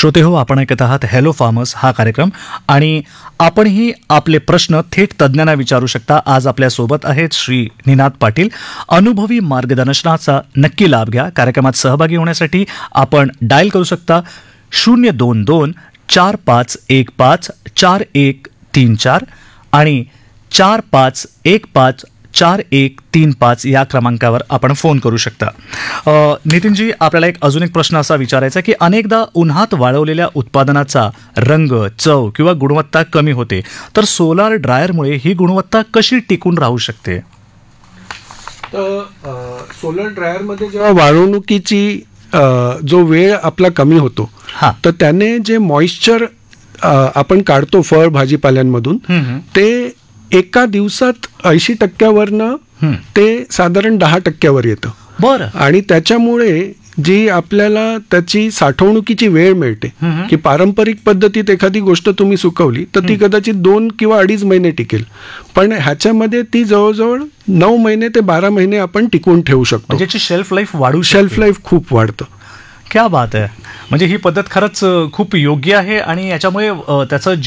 श्रोते हो, आपण ऐकत आहात हॅलो फार्मर्स हा कार्यक्रम आणि आपणही आपले प्रश्न थेट तज्ज्ञांना विचारू शकता. आज आपल्यासोबत आहेत श्री निनाद पाटील. अनुभवी मार्गदर्शनाचा नक्की लाभ घ्या. कार्यक्रमात सहभागी होण्यासाठी आपण डायल करू शकता 022-4515-4134 आणि 4515-4135 या क्रमांकावर आपण फोन करू शकता. नितीनजी, आपल्याला अजून एक प्रश्न असा विचारायचा की अनेकदा उन्हात वाळवलेल्या उत्पादनाचा रंग, चव किंवा गुणवत्ता कमी होते, तर सोलार ड्रायरमुळे ही गुणवत्ता कशी टिकून राहू शकते? तर सोलर ड्रायरमध्ये जेव्हा वाळवणुकीची जो वेळ आपला कमी होतो, तर त्याने जे मॉइश्चर आपण काढतो फळ भाजीपाल्यांमधून, ते एका दिवसात 80% ते साधारण 10% येतं. बरं. आणि त्याच्यामुळे जी आपल्याला त्याची साठवणुकीची वेळ मिळते, की पारंपरिक पद्धतीत एखादी गोष्ट तुम्ही सुकवली तर ती कदाचित 2 किंवा 2.5 महिने टिकेल, पण ह्याच्यामध्ये ती जवळजवळ 9 महिने ते 12 महिने आपण टिकवून ठेवू शकतो. त्याची शेल्फ लाईफ वाढू शकते. शेल्फ लाईफ खूप वाढतं. क्या बात आहे. म्हणजे ही पद्धत खरंच खूप योग्य आहे आणि याच्यामुळे त्याचं